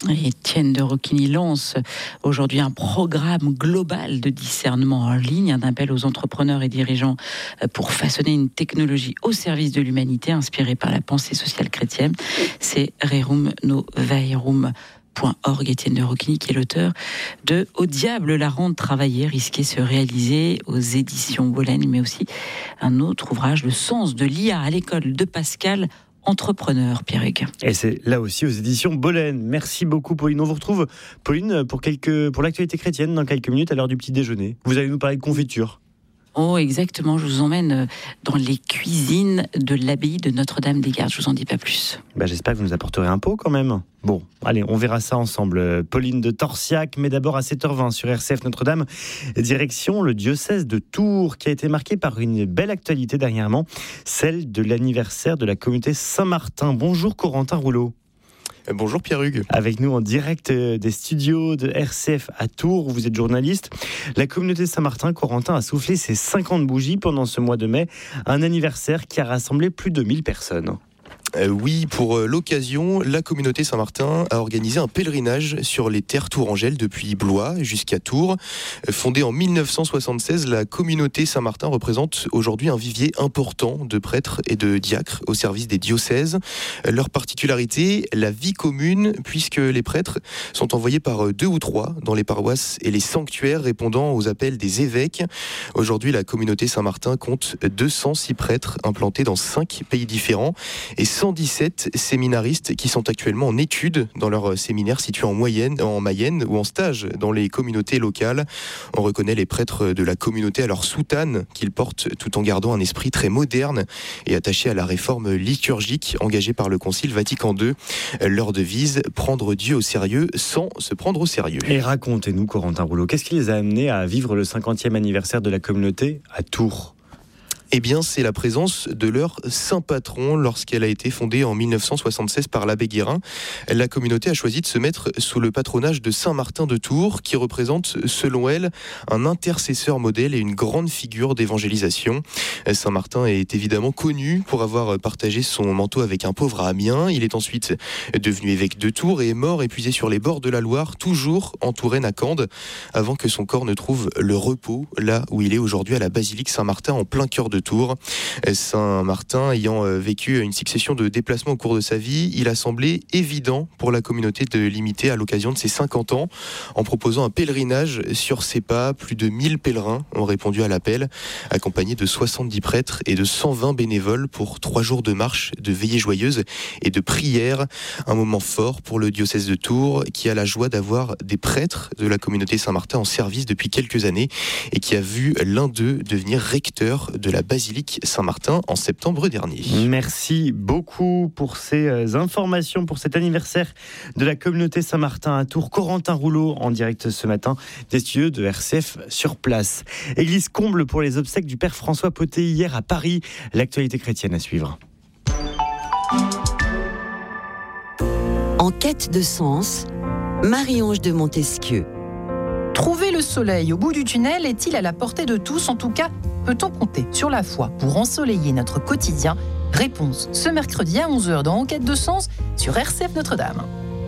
Étienne de Roquigny lance aujourd'hui un programme global de discernement en ligne, un appel aux entrepreneurs et dirigeants pour façonner une technologie au service de l'humanité inspirée par la pensée sociale chrétienne. C'est Rerum Novaerum. Étienne de Roquigny qui est l'auteur de Au diable la rendre travailler, risquer se réaliser aux éditions Bolène, mais aussi un autre ouvrage, Le sens de l'IA à l'école de Pascal, entrepreneur, Pierre-Hugues. Et c'est là aussi aux éditions Bolène. Merci beaucoup, Pauline. On vous retrouve, Pauline, pour l'actualité chrétienne dans quelques minutes à l'heure du petit déjeuner. Vous allez nous parler de confiture. Oh, exactement. Je vous emmène dans les cuisines de l'abbaye de Notre-Dame-des-Gardes. Je vous en dis pas plus. J'espère que vous nous apporterez un pot quand même. Bon, allez, on verra ça ensemble. Pauline de Torsiac, mais d'abord à 7h20 sur RCF Notre-Dame, direction le diocèse de Tours, qui a été marqué par une belle actualité dernièrement, celle de l'anniversaire de la communauté Saint-Martin. Bonjour Corentin Rouleau. Bonjour Pierre-Hugues. Avec nous en direct des studios de RCF à Tours, où vous êtes journaliste. La communauté Saint-Martin, Corentin, a soufflé ses 50 bougies pendant ce mois de mai, un anniversaire qui a rassemblé plus de 1000 personnes. Oui, pour l'occasion, la communauté Saint-Martin a organisé un pèlerinage sur les terres tourangelles depuis Blois jusqu'à Tours. Fondée en 1976, la communauté Saint-Martin représente aujourd'hui un vivier important de prêtres et de diacres au service des diocèses. Leur particularité, la vie commune, puisque les prêtres sont envoyés par 2 ou 3 dans les paroisses et les sanctuaires répondant aux appels des évêques. Aujourd'hui, la communauté Saint-Martin compte 206 prêtres implantés dans 5 pays différents et 117 séminaristes qui sont actuellement en études dans leur séminaire situé en Mayenne ou en stage dans les communautés locales. On reconnaît les prêtres de la communauté à leur soutane qu'ils portent tout en gardant un esprit très moderne et attaché à la réforme liturgique engagée par le Concile Vatican II. Leur devise, prendre Dieu au sérieux sans se prendre au sérieux. Et racontez-nous, Corentin Rouleau, qu'est-ce qui les a amenés à vivre le 50e anniversaire de la communauté à Tours ? Eh bien, c'est la présence de leur saint patron lorsqu'elle a été fondée en 1976 par l'abbé Guérin. La communauté a choisi de se mettre sous le patronage de Saint Martin de Tours, qui représente, selon elle, un intercesseur modèle et une grande figure d'évangélisation. Saint Martin est évidemment connu pour avoir partagé son manteau avec un pauvre à Amiens. Il est ensuite devenu évêque de Tours et est mort épuisé sur les bords de la Loire, toujours en Touraine à Cande, avant que son corps ne trouve le repos là où il est aujourd'hui à la basilique Saint-Martin en plein cœur de Tours. Saint-Martin ayant vécu une succession de déplacements au cours de sa vie, il a semblé évident pour la communauté de l'imiter à l'occasion de ses 50 ans en proposant un pèlerinage sur ses pas. Plus de 1000 pèlerins ont répondu à l'appel, accompagnés de 70 prêtres et de 120 bénévoles pour 3 jours de marche, de veillées joyeuses et de prières. Un moment fort pour le diocèse de Tours qui a la joie d'avoir des prêtres de la communauté Saint-Martin en service depuis quelques années et qui a vu l'un d'eux devenir recteur de la basilique Saint-Martin en septembre dernier. Merci beaucoup pour ces informations, pour cet anniversaire de la communauté Saint-Martin à Tours. Corentin Rouleau en direct ce matin des studios de RCF sur place. Église comble pour les obsèques du Père François Poté hier à Paris. L'actualité chrétienne à suivre. En quête de sens, Marie-Ange de Montesquieu. Trouver le soleil au bout du tunnel est-il à la portée de tous ? En tout cas, peut-on compter sur la foi pour ensoleiller notre quotidien ? Réponse ce mercredi à 11h dans En quête de sens sur RCF Notre-Dame.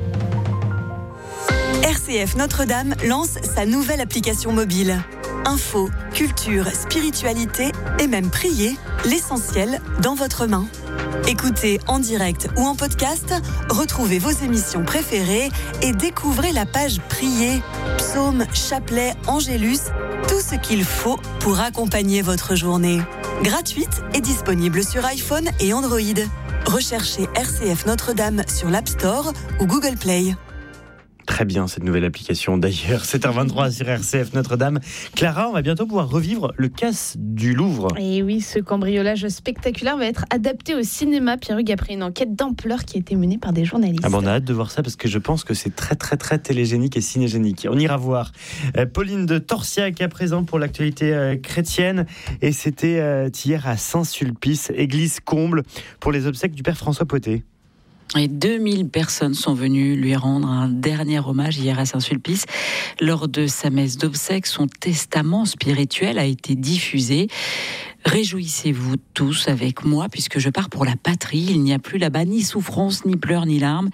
RCF Notre-Dame lance sa nouvelle application mobile. Info, culture, spiritualité et même prier, l'essentiel dans votre main. Écoutez en direct ou en podcast, retrouvez vos émissions préférées et découvrez la page Prier, psaumes, chapelets, angélus, tout ce qu'il faut pour accompagner votre journée. Gratuite et disponible sur iPhone et Android. Recherchez RCF Notre-Dame sur l'App Store ou Google Play. Très bien cette nouvelle application d'ailleurs, 7h23 sur RCF Notre-Dame. Clara, on va bientôt pouvoir revivre le casse du Louvre. Et oui, ce cambriolage spectaculaire va être adapté au cinéma, Pierre-Hugues, après une enquête d'ampleur qui a été menée par des journalistes. On a hâte de voir ça parce que je pense que c'est très très très télégénique et cinégénique. On ira voir. Pauline de Torsiac à présent pour l'actualité chrétienne et c'était hier à Saint-Sulpice, église comble pour les obsèques du Père François Poté. Et 2000 personnes sont venues lui rendre un dernier hommage hier à Saint-Sulpice. Lors de sa messe d'obsèques, son testament spirituel a été diffusé. Réjouissez-vous tous avec moi, puisque je pars pour la patrie. Il n'y a plus là-bas ni souffrance, ni pleurs, ni larmes.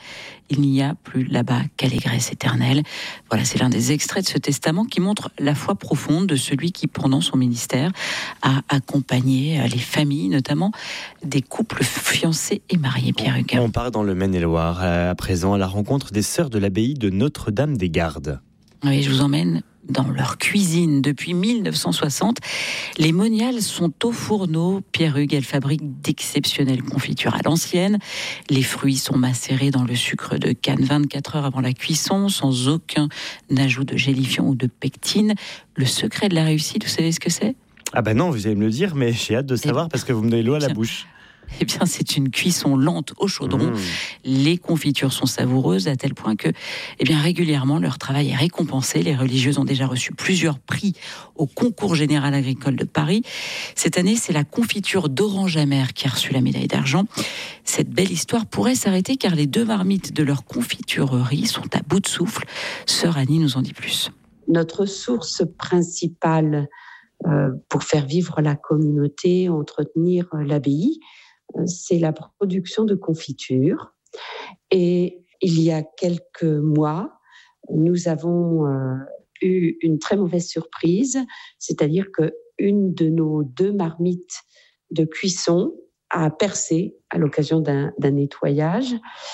il n'y a plus là-bas qu'allégresse éternelle. Voilà, c'est l'un des extraits de ce testament qui montre la foi profonde de celui qui, pendant son ministère, a accompagné les familles, notamment des couples fiancés et mariés. Pierre Huguin. On part dans le Maine-et-Loire, à présent, à la rencontre des sœurs de l'abbaye de Notre-Dame-des-Gardes. Oui, je vous emmène dans leur cuisine. Depuis 1960, les moniales sont au fourneau. Pierre Hugues, elles fabriquent d'exceptionnelles confitures à l'ancienne. Les fruits sont macérés dans le sucre de canne 24 heures avant la cuisson, sans aucun ajout de gélifiant ou de pectine. Le secret de la réussite, vous savez ce que c'est ? Ah ben non, vous allez me le dire, mais j'ai hâte de savoir parce que vous me donnez l'eau à la bouche. Eh bien, c'est une cuisson lente au chaudron. Les confitures sont savoureuses à tel point que, régulièrement, leur travail est récompensé. Les religieuses ont déjà reçu plusieurs prix au concours général agricole de Paris. Cette année, c'est la confiture d'orange amère qui a reçu la médaille d'argent. Cette belle histoire pourrait s'arrêter car les 2 marmites de leur confiturerie sont à bout de souffle. Sœur Annie nous en dit plus. Notre source principale pour faire vivre la communauté, entretenir l'abbaye, c'est la production de confitures. Et il y a quelques mois, nous avons eu une très mauvaise surprise, c'est-à-dire qu'une de nos 2 marmites de cuisson a percé à l'occasion d'un nettoyage.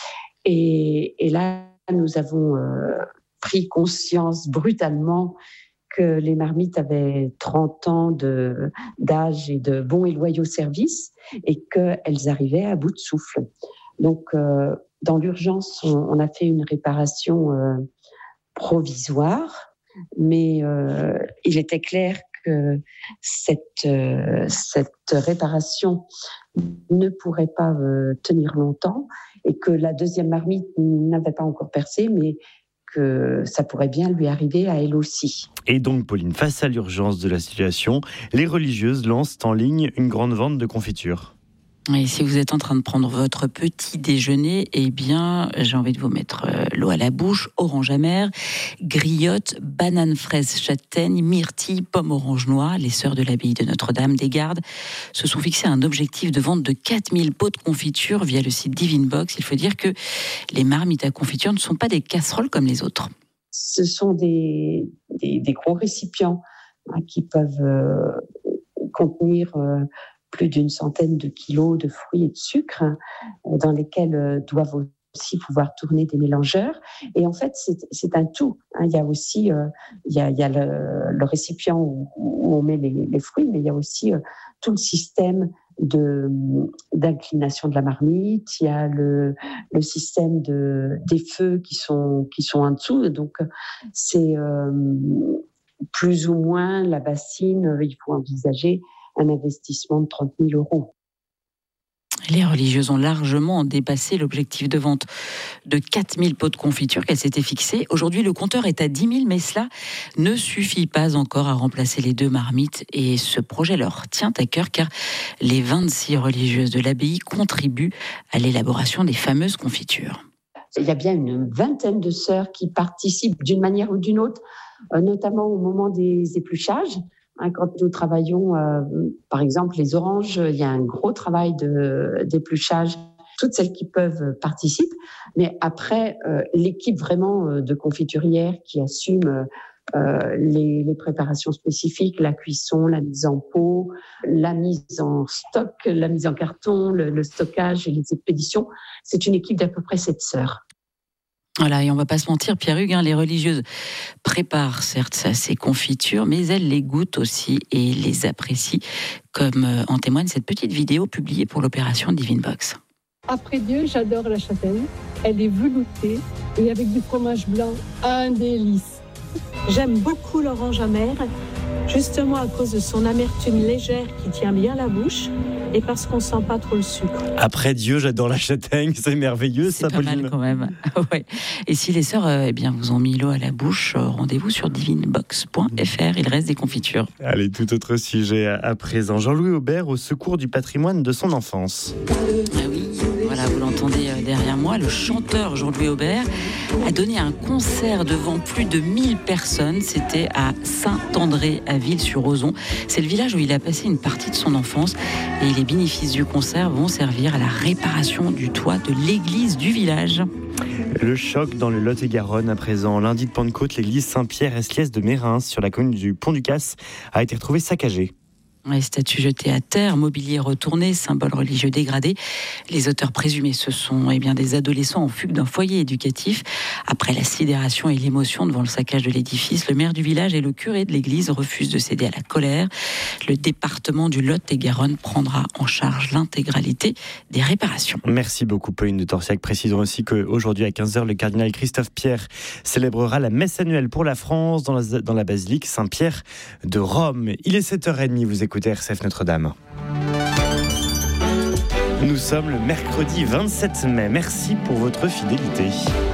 Et là, nous avons pris conscience brutalement que les marmites avaient 30 ans d'âge et de bons et loyaux services et qu'elles arrivaient à bout de souffle. Donc, dans l'urgence, on a fait une réparation provisoire, mais il était clair que cette réparation ne pourrait pas tenir longtemps et que la 2e marmite n'avait pas encore percé, mais que ça pourrait bien lui arriver à elle aussi. Et donc, Pauline, face à l'urgence de la situation, les religieuses lancent en ligne une grande vente de confitures. Et si vous êtes en train de prendre votre petit déjeuner, j'ai envie de vous mettre l'eau à la bouche. Orange amère, griotte, banane fraise châtaigne, myrtille, pomme orange noire. Les sœurs de l'abbaye de Notre-Dame-des-Gardes se sont fixées un objectif de vente de 4000 pots de confiture via le site Divine-Box. Il faut dire que les marmites à confiture ne sont pas des casseroles comme les autres. Ce sont des gros récipients qui peuvent contenir plus d'une centaine de kilos de fruits et de sucre dans lesquels doivent aussi pouvoir tourner des mélangeurs. Et en fait, c'est un tout. Il y a aussi il y a le récipient où on met les fruits, mais il y a aussi tout le système d'inclination de la marmite. Il y a le système des feux qui sont en dessous. Donc, c'est plus ou moins la bassine. Il faut envisager un investissement de 30 000 €. Les religieuses ont largement dépassé l'objectif de vente de 4000 pots de confiture qu'elles s'étaient fixées. Aujourd'hui, le compteur est à 10 000, mais cela ne suffit pas encore à remplacer les 2 marmites. Et ce projet leur tient à cœur car les 26 religieuses de l'abbaye contribuent à l'élaboration des fameuses confitures. Il y a bien une vingtaine de sœurs qui participent d'une manière ou d'une autre, notamment au moment des épluchages. Quand nous travaillons, par exemple, les oranges, il y a un gros travail d'épluchage. Toutes celles qui peuvent participent. Mais après, l'équipe vraiment de confiturières qui assume les préparations spécifiques, la cuisson, la mise en pot, la mise en stock, la mise en carton, le stockage et les expéditions, c'est une équipe d'à peu près 7 sœurs. Voilà, et on va pas se mentir, Pierre Hugues, les religieuses préparent certes ces confitures, mais elles les goûtent aussi et les apprécient, comme en témoigne cette petite vidéo publiée pour l'opération Divine-Box. Après Dieu, j'adore la châtaigne. Elle est veloutée et avec du fromage blanc, un délice. J'aime beaucoup l'orange amère, justement à cause de son amertume légère qui tient bien la bouche et parce qu'on sent pas trop le sucre. Après Dieu, j'adore la châtaigne, c'est merveilleux ça, Pauline. C'est pas mal quand même. Ouais. Et si les sœurs vous ont mis l'eau à la bouche, rendez-vous sur divinebox.fr, il reste des confitures. Allez, tout autre sujet à présent. Jean-Louis Aubert au secours du patrimoine de son enfance. Ah oui, voilà, vous l'entendez derrière derrière moi, le chanteur Jean-Louis Aubert a donné un concert devant plus de 1000 personnes. C'était à Saint-André, à Ville-sur-Ozon. C'est le village où il a passé une partie de son enfance. Et les bénéfices du concert vont servir à la réparation du toit de l'église du village. Le choc dans le Lot-et-Garonne à présent. Lundi de Pentecôte, l'église Saint-Pierre-Esliès de Mérins, sur la commune du Pont-du-Casse, a été retrouvée saccagée. Les statues jetées à terre, mobilier retourné, symboles religieux dégradés. Les auteurs présumés, ce sont des adolescents en fugue d'un foyer éducatif. Après la sidération et l'émotion devant le saccage de l'édifice, le maire du village et le curé de l'église refusent de céder à la colère. Le département du Lot-et-Garonne prendra en charge l'intégralité des réparations. Merci beaucoup, Pauline de Torsiac. Précisons aussi qu'aujourd'hui à 15h, le cardinal Christophe Pierre célébrera la messe annuelle pour la France dans la basilique Saint-Pierre de Rome. Il est 7h30, vous écoutez RCF Notre-Dame. Nous sommes le mercredi 27 mai. Merci pour votre fidélité.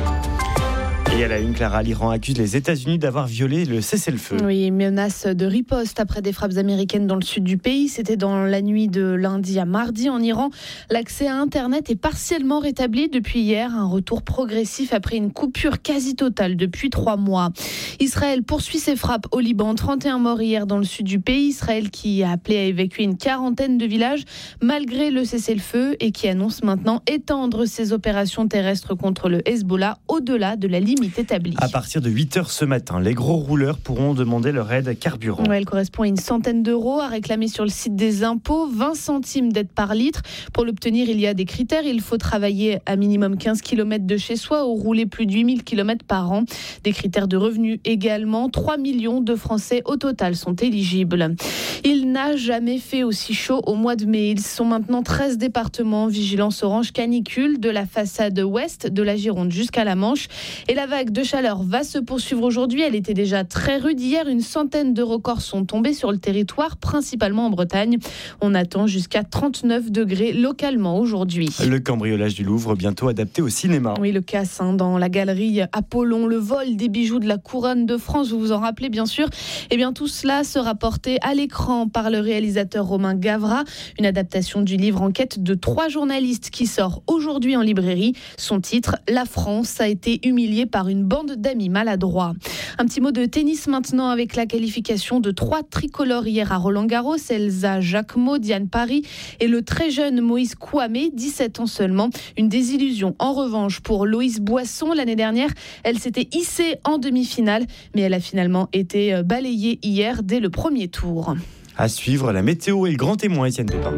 Et à la une, Clara, l'Iran accuse les États-Unis d'avoir violé le cessez-le-feu. Oui, menace de riposte après des frappes américaines dans le sud du pays. C'était dans la nuit de lundi à mardi en Iran. L'accès à Internet est partiellement rétabli depuis hier. Un retour progressif après une coupure quasi totale depuis 3 mois. Israël poursuit ses frappes au Liban. 31 morts hier dans le sud du pays. Israël qui a appelé à évacuer une quarantaine de villages malgré le cessez-le-feu et qui annonce maintenant étendre ses opérations terrestres contre le Hezbollah au-delà de la limite établie. À partir de 8h ce matin, les gros rouleurs pourront demander leur aide carburant. Elle correspond à une centaine d'euros à réclamer sur le site des impôts, 20 centimes d'aide par litre. Pour l'obtenir, il y a des critères. Il faut travailler à minimum 15 km de chez soi ou rouler plus de 8000 km par an. Des critères de revenus également. 3 millions de Français au total sont éligibles. Il n'a jamais fait aussi chaud au mois de mai. Ils sont maintenant 13 départements. Vigilance orange canicule de la façade ouest de la Gironde jusqu'à la Manche. Et la vague de chaleur va se poursuivre aujourd'hui. Elle était déjà très rude hier. Une centaine de records sont tombés sur le territoire, principalement en Bretagne. On attend jusqu'à 39 degrés localement aujourd'hui. Le cambriolage du Louvre, bientôt adapté au cinéma. Oui, le casse dans la galerie Apollon, le vol des bijoux de la couronne de France, vous vous en rappelez bien sûr. Eh bien tout cela sera porté à l'écran par le réalisateur Romain Gavras. Une adaptation du livre Enquête de 3 journalistes qui sort aujourd'hui en librairie. Son titre, La France a été humiliée par une bande d'amis maladroits. Un petit mot de tennis maintenant avec la qualification de 3 tricolores hier à Roland-Garros. Elsa Jacquemot, Diane Paris et le très jeune Moïse Kouamé, 17 ans seulement. Une désillusion en revanche pour Loïse Boisson. L'année dernière, elle s'était hissée en demi-finale, mais elle a finalement été balayée hier dès le premier tour. À suivre, la météo et le grand témoin, Étienne Pépin.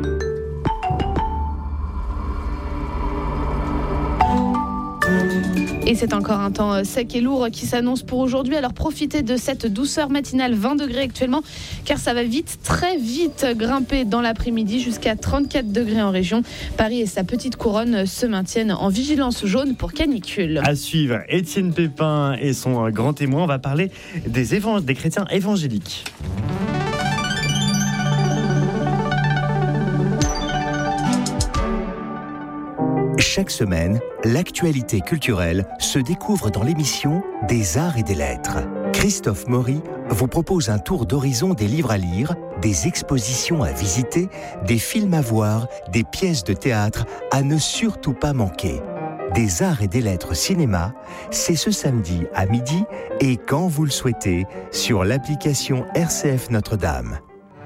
Et c'est encore un temps sec et lourd qui s'annonce pour aujourd'hui. Alors profitez de cette douceur matinale, 20 degrés actuellement, car ça va vite, très vite grimper dans l'après-midi jusqu'à 34 degrés en région. Paris et sa petite couronne se maintiennent en vigilance jaune pour canicule. À suivre, Étienne Pépin et son grand témoin. On va parler des chrétiens évangéliques. Chaque semaine, l'actualité culturelle se découvre dans l'émission Des Arts et des Lettres. Christophe Maury vous propose un tour d'horizon des livres à lire, des expositions à visiter, des films à voir, des pièces de théâtre à ne surtout pas manquer. Des Arts et des Lettres cinéma, c'est ce samedi à midi et quand vous le souhaitez sur l'application RCF Notre-Dame.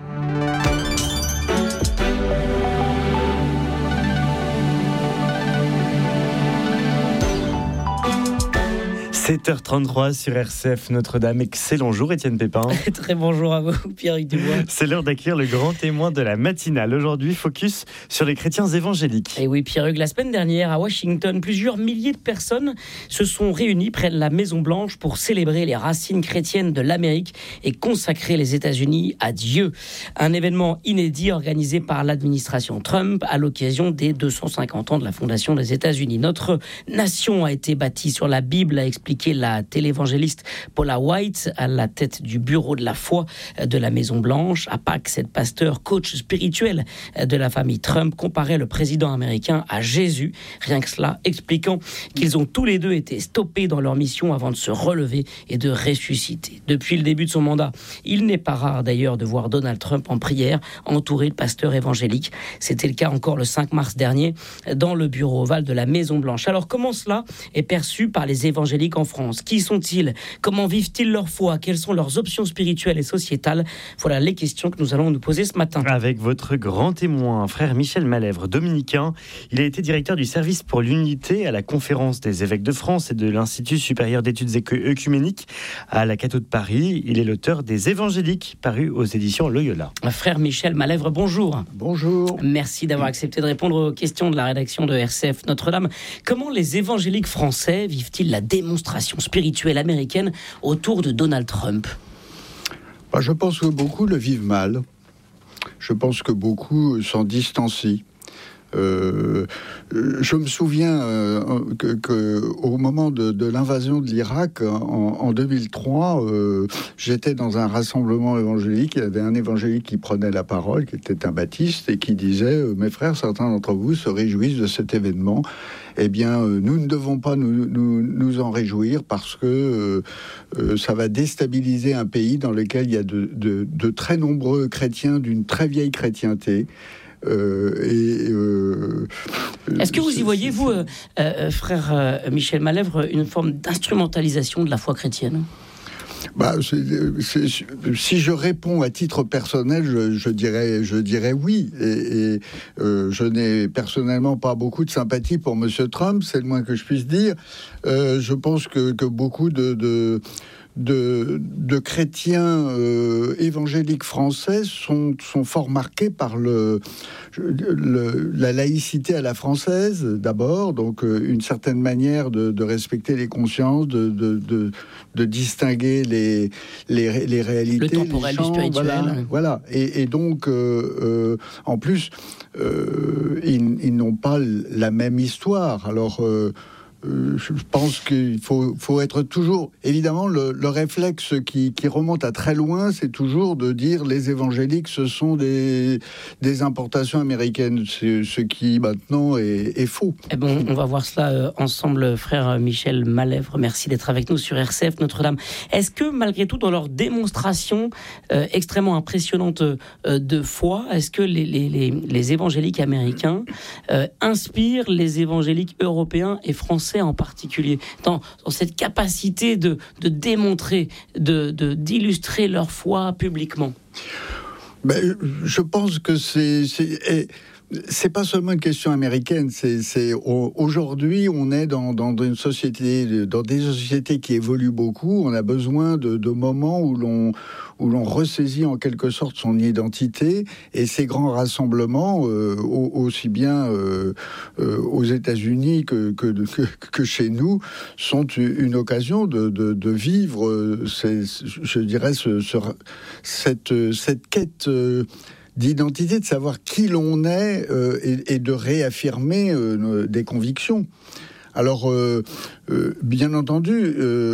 7h33 sur RCF Notre-Dame. Excellent jour, Étienne Pépin. Très bonjour à vous, Pierre-Yves Dubois. C'est l'heure d'accueillir le grand témoin de la matinale. Aujourd'hui, focus sur les chrétiens évangéliques. Et oui, Pierre-Hugues, la semaine dernière, à Washington, plusieurs milliers de personnes se sont réunies près de la Maison-Blanche pour célébrer les racines chrétiennes de l'Amérique et consacrer les États-Unis à Dieu. Un événement inédit organisé par l'administration Trump à l'occasion des 250 ans de la fondation des États-Unis. Notre nation a été bâtie sur la Bible, a expliqué expliqué la télévangéliste Paula White à la tête du bureau de la foi de la Maison-Blanche. À Pâques, cette pasteur, coach spirituel de la famille Trump, comparait le président américain à Jésus. Rien que cela, expliquant qu'ils ont tous les deux été stoppés dans leur mission avant de se relever et de ressusciter. Depuis le début de son mandat, il n'est pas rare d'ailleurs de voir Donald Trump en prière, entouré de pasteurs évangéliques. C'était le cas encore le 5 mars dernier dans le bureau ovale de la Maison-Blanche. Alors comment cela est perçu par les évangéliques en France? Qui sont-ils? Comment vivent-ils leur foi? Quelles sont leurs options spirituelles et sociétales? Voilà les questions que nous allons nous poser ce matin. Avec votre grand témoin, frère Michel Malèvre, dominicain. Il a été directeur du service pour l'unité à la Conférence des évêques de France et de l'Institut supérieur d'études œcuméniques à la Cato de Paris. Il est l'auteur des Évangéliques, paru aux éditions Loyola. Frère Michel Malèvre, bonjour. Bonjour. Merci d'avoir accepté de répondre aux questions de la rédaction de RCF Notre-Dame. Comment les évangéliques français vivent-ils la démonstration spirituelle américaine autour de Donald Trump? Je pense que beaucoup le vivent mal. Je pense que beaucoup s'en distancient. Je me souviens qu'au moment de l'invasion de l'Irak en 2003, j'étais dans un rassemblement évangélique. Il y avait un évangélique qui prenait la parole, qui était un baptiste, et qui disait « Mes frères, certains d'entre vous se réjouissent de cet événement. Eh bien, nous ne devons pas nous en réjouir parce que ça va déstabiliser un pays dans lequel il y a de très nombreux chrétiens d'une très vieille chrétienté. » Est-ce que vous y voyez, vous, frère Michel Malèvre, une forme d'instrumentalisation de la foi chrétienne? Si je réponds à titre personnel, je dirais oui. Et je n'ai personnellement pas beaucoup de sympathie pour Monsieur Trump, c'est le moins que je puisse dire. Je pense que beaucoup de chrétiens évangéliques français sont fort marqués par la laïcité à la française, d'abord, donc une certaine manière de respecter les consciences, de distinguer les réalités, le temporel, le spirituel. Voilà. Et donc, en plus, ils n'ont pas la même histoire. Alors, je pense qu'il faut être toujours... Évidemment, le réflexe qui remonte à très loin, c'est toujours de dire les évangéliques, ce sont des importations américaines, ce qui maintenant est faux. Eh bon, on va voir cela ensemble, frère Michel Malèvre. Merci d'être avec nous sur RCF Notre-Dame. Est-ce que, malgré tout, dans leur démonstration extrêmement impressionnante de foi, est-ce que les évangéliques américains inspirent les évangéliques européens et français en particulier, dans cette capacité de démontrer, d'illustrer leur foi publiquement? Je pense que c'est pas seulement une question américaine. Aujourd'hui, on est dans des sociétés qui évoluent beaucoup. On a besoin de moments où l'on ressaisit en quelque sorte son identité, et ces grands rassemblements, aussi bien aux États-Unis que chez nous, sont une occasion de vivre, je dirais, cette quête d'identité, de savoir qui l'on est et de réaffirmer des convictions. Alors, bien entendu,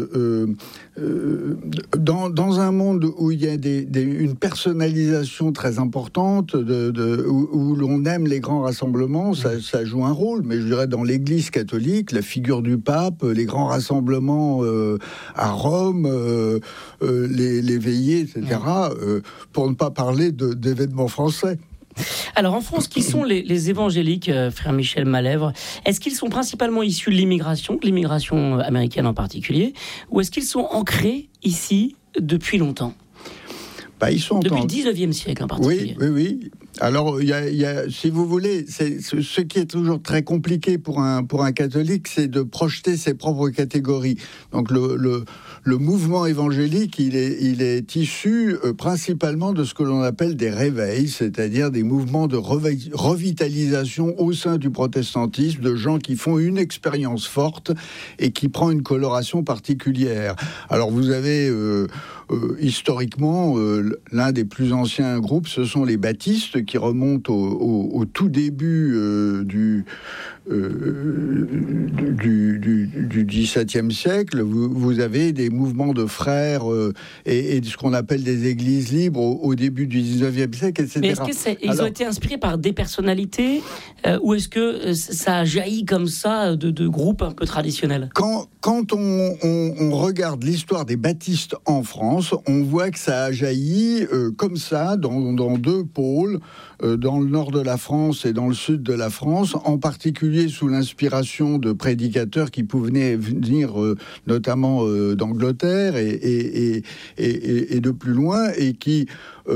dans un monde où il y a une personnalisation très importante, où l'on aime les grands rassemblements, ça joue un rôle. Mais je dirais, dans l'Église catholique, la figure du pape, les grands rassemblements à Rome, les veillées, etc., pour ne pas parler d'événements français. Alors en France, qui sont les évangéliques, frère Michel Malèvre? Est-ce qu'ils sont principalement issus de l'immigration américaine en particulier, ou est-ce qu'ils sont ancrés ici depuis longtemps? Ils sont depuis le 19e siècle en particulier. Oui. Alors, il y a, si vous voulez, ce qui est toujours très compliqué pour un catholique, c'est de projeter ses propres catégories. Donc, le mouvement évangélique, il est issu principalement de ce que l'on appelle des réveils, c'est-à-dire des mouvements de revitalisation au sein du protestantisme, de gens qui font une expérience forte et qui prend une coloration particulière. Alors, vous avez historiquement, l'un des plus anciens groupes, ce sont les baptistes, qui remontent au tout début du XVIIe siècle, vous avez des mouvements de frères et ce qu'on appelle des églises libres au début du XIXe siècle, etc. Mais est-ce qu'ils ont été inspirés par des personnalités ou est-ce que ça a jailli comme ça de groupes un peu traditionnels ? Quand on regarde l'histoire des baptistes en France, on voit que ça a jailli comme ça dans deux pôles, dans le nord de la France et dans le sud de la France, en particulier sous l'inspiration de prédicateurs qui pouvaient venir notamment d'Angleterre et de plus loin, et qui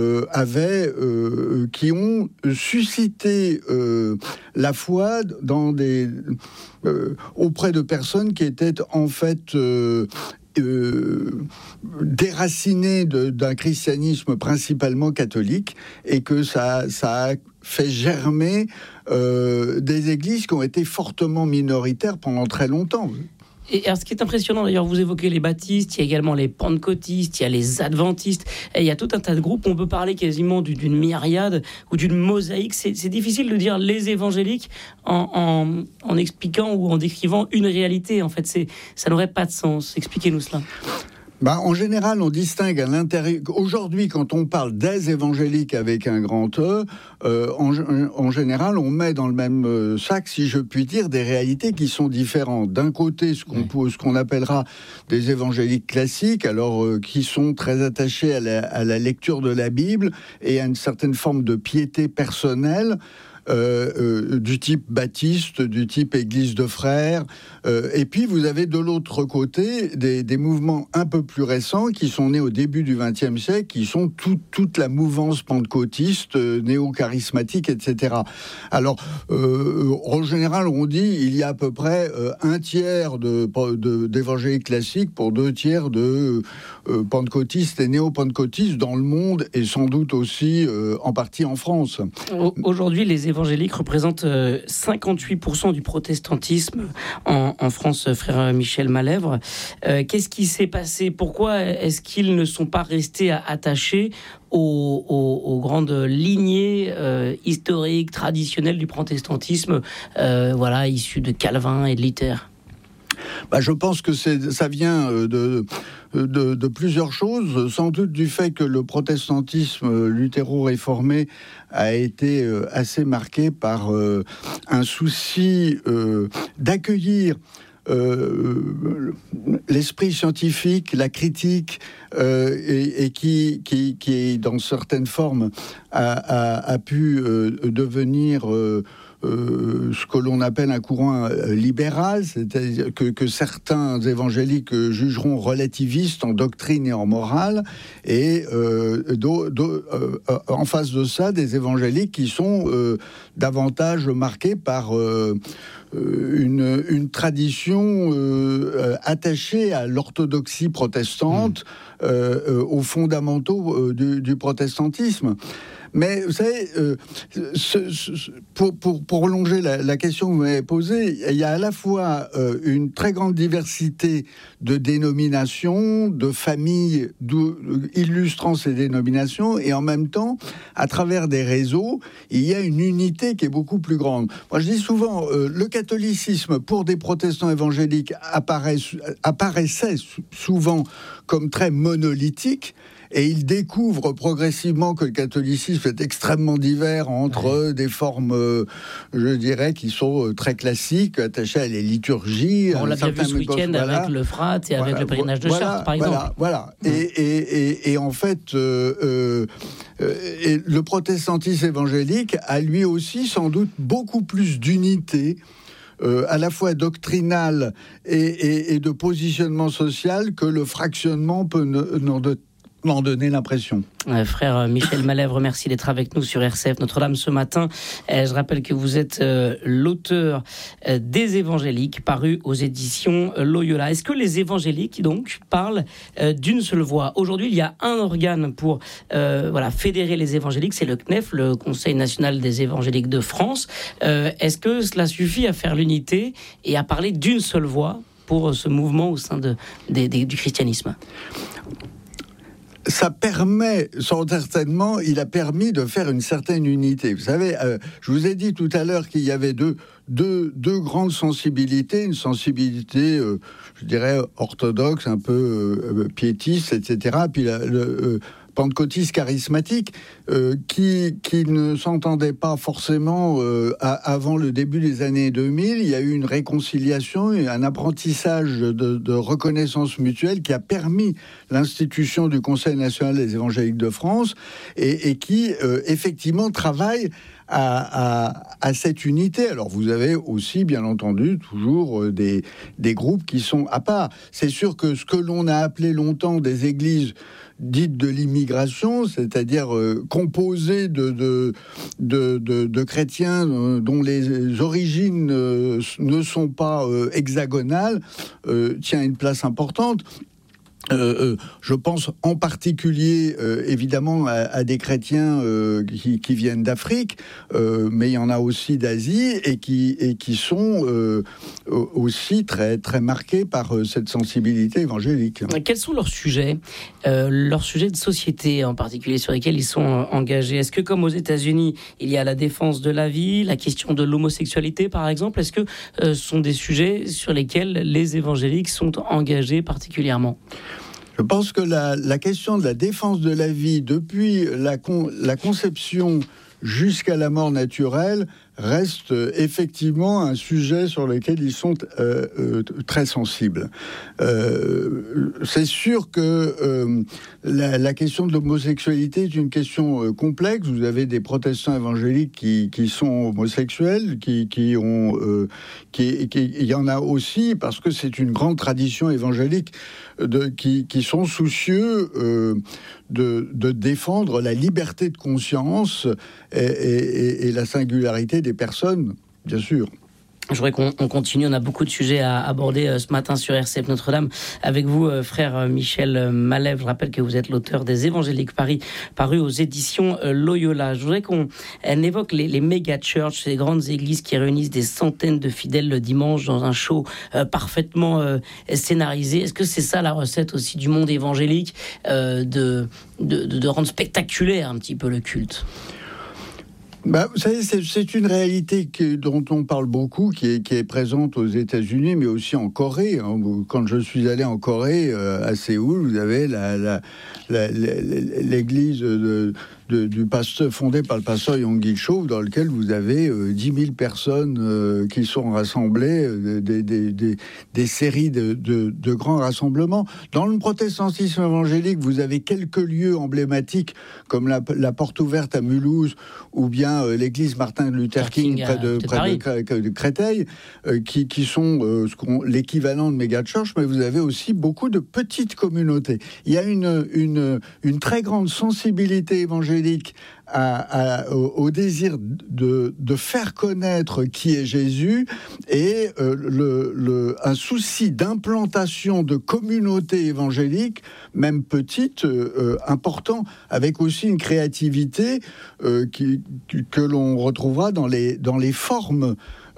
ont suscité la foi auprès de personnes qui étaient en fait déraciné d'un christianisme principalement catholique, et que ça a fait germer des églises qui ont été fortement minoritaires pendant très longtemps. Et alors, ce qui est impressionnant, d'ailleurs, vous évoquez les baptistes, il y a également les pentecôtistes, il y a les adventistes, et il y a tout un tas de groupes. On peut parler quasiment d'une myriade ou d'une mosaïque. C'est difficile de dire les évangéliques en expliquant ou en décrivant une réalité. En fait, ça n'aurait pas de sens. Expliquez-nous cela. En général, on distingue à l'intérieur. Aujourd'hui, quand on parle des évangéliques avec un grand E, en général, on met dans le même sac, si je puis dire, des réalités qui sont différentes. D'un côté, ce qu'on appellera des évangéliques classiques, alors qui sont très attachés à la lecture de la Bible et à une certaine forme de piété personnelle. Du type baptiste, du type église de frères. Et puis, vous avez de l'autre côté des mouvements un peu plus récents qui sont nés au début du XXe siècle, qui sont toute la mouvance pentecôtiste, néo-charismatique, etc. Alors, en général, on dit il y a à peu près un tiers d'évangéliques classiques pour 2 tiers de pentecôtistes et néo-pentecôtistes dans le monde, et sans doute aussi en partie en France. Aujourd'hui, les évangéliques représentent 58% du protestantisme en France, frère Michel Malèvre. Qu'est-ce qui s'est passé ? Pourquoi est-ce qu'ils ne sont pas restés attachés aux grandes lignées historiques, traditionnelles du protestantisme, issues de Calvin et de Luther ? Je pense que ça vient de plusieurs choses, sans doute du fait que le protestantisme luthéro-réformé a été assez marqué par un souci d'accueillir l'esprit scientifique, la critique, et qui dans certaines formes a pu devenir ce que l'on appelle un courant libéral, c'est-à-dire que certains évangéliques jugeront relativiste en doctrine et en morale, et en face de ça, des évangéliques qui sont davantage marqués par une tradition attachée à l'orthodoxie protestante, aux fondamentaux du protestantisme. Mais vous savez, pour prolonger la question que vous m'avez posée, il y a à la fois une très grande diversité de dénominations, de familles illustrant ces dénominations, et en même temps, à travers des réseaux, il y a une unité qui est beaucoup plus grande. Moi, je dis souvent, le catholicisme, pour des protestants évangéliques, apparaissait souvent comme très monolithique, et ils découvrent progressivement que le catholicisme est extrêmement divers entre des formes, je dirais, qui sont très classiques, attachées à les liturgies. On l'a bien vu ce week-end avec le Frat et avec le pèlerinage de Chartres, par exemple. Voilà. Et en fait, le protestantisme évangélique a lui aussi sans doute beaucoup plus d'unité, à la fois doctrinale et de positionnement social, que le fractionnement peut m'en donner l'impression. Frère Michel Malèvre, merci d'être avec nous sur RCF Notre-Dame ce matin. Je rappelle que vous êtes l'auteur des évangéliques, paru aux éditions Loyola. Est-ce que les évangéliques, donc, parlent d'une seule voix ? Aujourd'hui, il y a un organe pour fédérer les évangéliques, c'est le CNEF, le Conseil national des évangéliques de France. Est-ce que cela suffit à faire l'unité et à parler d'une seule voix pour ce mouvement au sein du christianisme ? ça permet, certainement, il a permis de faire une certaine unité. Vous savez, je vous ai dit tout à l'heure qu'il y avait deux grandes sensibilités, une sensibilité, je dirais, orthodoxe, un peu piétiste, etc., puis le pentecôtiste charismatique, qui ne s'entendait pas forcément avant le début des années 2000. Il y a eu une réconciliation et un apprentissage de reconnaissance mutuelle qui a permis l'institution du Conseil national des évangéliques de France et qui, effectivement, travaille à cette unité. Alors vous avez aussi, bien entendu, toujours des groupes qui sont à part. C'est sûr que ce que l'on a appelé longtemps des églises dites de l'immigration, c'est-à-dire composées de chrétiens dont les origines ne sont pas hexagonales, tient une place importante. Je pense en particulier évidemment à des chrétiens qui viennent d'Afrique, mais il y en a aussi d'Asie et qui sont aussi très, très marqués par cette sensibilité évangélique. Quels sont leurs sujets de société en particulier sur lesquels ils sont engagés? Est-ce que, comme aux États-Unis, il y a la défense de la vie, la question de l'homosexualité par exemple? Est-ce que ce sont des sujets sur lesquels les évangéliques sont engagés particulièrement? Je pense que la question de la défense de la vie, depuis la conception jusqu'à la mort naturelle, reste effectivement un sujet sur lequel ils sont très sensibles. C'est sûr que la question de l'homosexualité est une question complexe. Vous avez des protestants évangéliques qui sont homosexuels, il y en a aussi, parce que c'est une grande tradition évangélique, qui sont soucieux de défendre la liberté de conscience et la singularité des personnes, bien sûr. Je voudrais qu'on continue, on a beaucoup de sujets à aborder ce matin sur RCF Notre-Dame. Avec vous, frère Michel Malève, je rappelle que vous êtes l'auteur des Évangéliques Paris, paru aux éditions Loyola. Je voudrais qu'on évoque les méga-churches, ces grandes églises qui réunissent des centaines de fidèles le dimanche dans un show parfaitement scénarisé. Est-ce que c'est ça la recette aussi du monde évangélique, de rendre spectaculaire un petit peu le culte ? Vous savez, c'est une réalité dont on parle beaucoup, qui est présente aux États-Unis, mais aussi en Corée. Quand je suis allé en Corée, à Séoul, vous avez l'église du pasteur, fondée par le pasteur Yong Gil-cho, dans lequel vous avez 10 000 personnes qui sont rassemblées, des séries de grands rassemblements. Dans le protestantisme évangélique, vous avez quelques lieux emblématiques, comme la Porte Ouverte à Mulhouse, ou bien l'église Martin Luther King près de Créteil, qui sont l'équivalent de méga-church, mais vous avez aussi beaucoup de petites communautés. Il y a une très grande sensibilité évangélique au désir de faire connaître qui est Jésus et un souci d'implantation de communautés évangéliques, même petites, important, avec aussi une créativité que l'on retrouvera dans les formes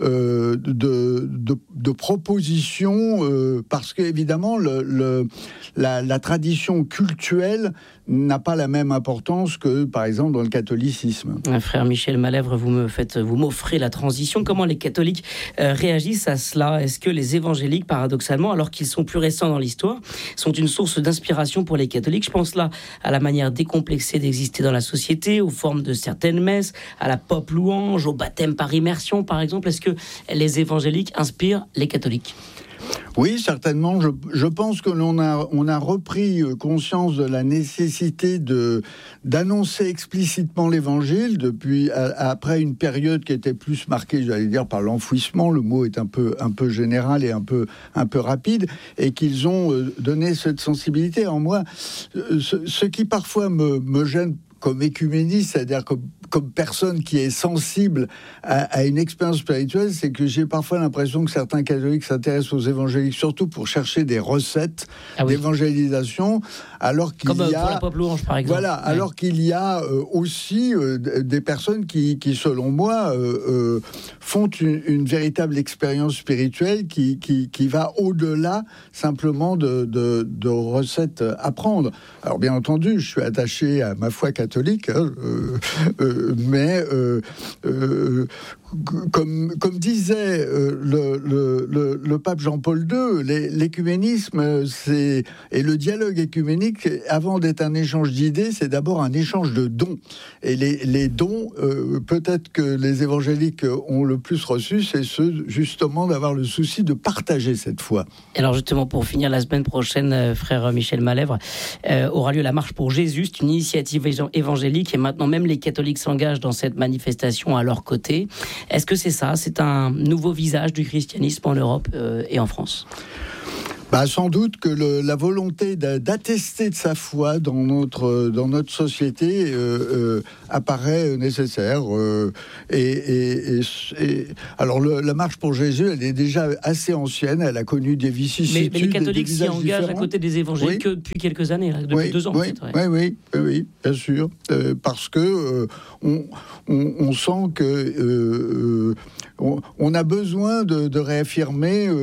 de propositions, parce qu'évidemment la tradition cultuelle n'a pas la même importance que, par exemple, dans le catholicisme. Frère Michel Malèvre, vous m'offrez la transition. Comment les catholiques réagissent à cela? Est-ce que les évangéliques, paradoxalement, alors qu'ils sont plus récents dans l'histoire, sont une source d'inspiration pour les catholiques? Je pense là à la manière décomplexée d'exister dans la société, aux formes de certaines messes, à la pop louange, au baptême par immersion, par exemple. Est-ce que les évangéliques inspirent les catholiques? Oui, certainement. Je pense que on a repris conscience de la nécessité d'annoncer explicitement l'évangile après une période qui était plus marquée, j'allais dire, par l'enfouissement. Le mot est un peu général et un peu rapide, et qu'ils ont donné cette sensibilité. En moi, ce qui parfois me gêne comme écuméniste, c'est-à-dire comme personne qui est sensible à une expérience spirituelle, c'est que j'ai parfois l'impression que certains catholiques s'intéressent aux évangéliques surtout pour chercher des recettes d'évangélisation, alors qu'il comme y a... pour la pop louange, par exemple. Voilà, alors qu'il y a aussi des personnes qui selon moi, font une véritable expérience spirituelle qui va au-delà simplement de recettes à prendre. Alors bien entendu, je suis attaché à ma foi catholique, mais comme disait le pape Jean-Paul II, l'écuménisme et le dialogue écuménique, avant d'être un échange d'idées, c'est d'abord un échange de dons. Et les dons, peut-être que les évangéliques ont le plus reçu, c'est ceux justement d'avoir le souci de partager cette foi. Alors justement, pour finir, la semaine prochaine, frère Michel Malèvre, aura lieu la Marche pour Jésus, c'est une initiative évangélique, et maintenant même les catholiques s'engagent dans cette manifestation à leur côté. Est-ce que c'est ça? C'est un nouveau visage du christianisme en Europe et en France? Sans doute que la volonté d'attester de sa foi dans notre société apparaît nécessaire. Alors la Marche pour Jésus, elle est déjà assez ancienne, elle a connu des vicissitudes. Mais les catholiques s'y engagent différents. À côté des évangéliques depuis quelques années, là, depuis 2 ans. Oui, bien sûr, parce que on sent que on a besoin de réaffirmer